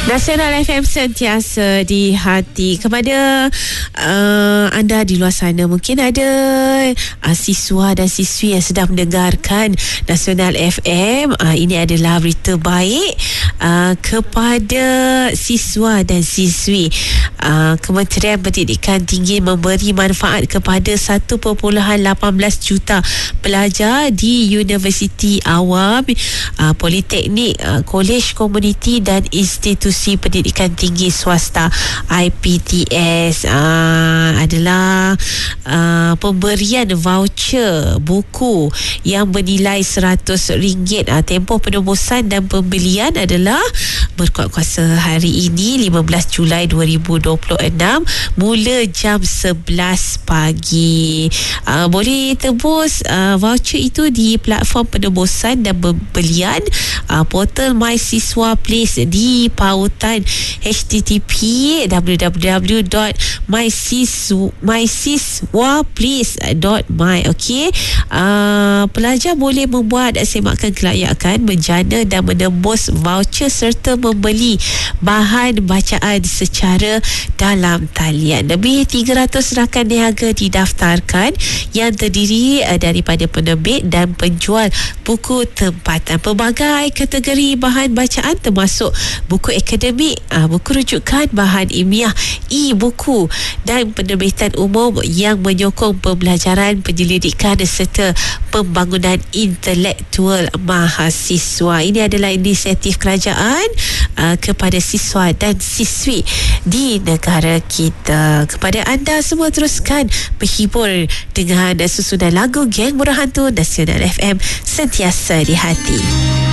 Nasional FM sentiasa di hati. Kepada anda di luar sana, mungkin ada siswa dan siswi yang sedang mendengarkan Nasional FM. Ini adalah berita baik kepada siswa dan siswi. Kementerian Pendidikan Tinggi memberi manfaat kepada 1.18 juta pelajar di universiti awam, politeknik, kolej komuniti dan institusi pendidikan tinggi swasta IPTS. Adalah pemberian voucher buku yang bernilai RM100. Tempoh penebusan dan pembelian adalah berkuat kuasa hari ini 15 Julai 2026 mula jam 11 pagi. Boleh tebus voucher itu di platform penebusan dan pembelian portal MySiswa Place di pautan http www.mysiswaplace.my. Okey, pelajar boleh membuat semakan kelayakan, menjana dan menembus voucher serta membeli bahan bacaan secara dalam talian. Lebih 300 rakan niaga didaftarkan yang terdiri daripada penerbit dan penjual buku tempatan. Pelbagai kategori bahan bacaan termasuk buku akademik, buku rujukan, bahan ilmiah, e-buku dan penerbitan umum yang menyokong pembelajaran, penyelidikan serta pembangunan intelektual mahasiswa. Ini adalah inisiatif kerajaan kepada siswa dan siswi di negara kita. Kepada anda semua, teruskan berhibur dengan susunan lagu Geng Murah Hantu. Nasional FM sentiasa di hati.